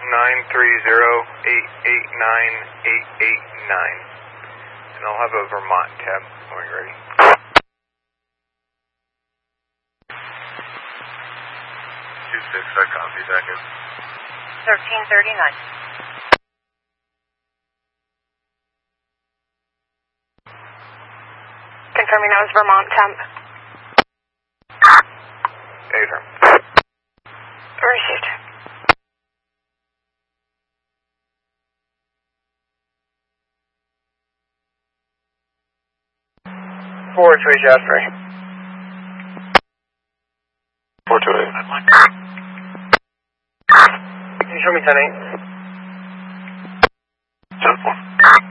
And I'll have a Vermont tab when you're ready. 26, I copy back in. 1339. Confirming that was Vermont temp. Affirm. Received. Forward to Jasper. 428. Can you show me 10-8?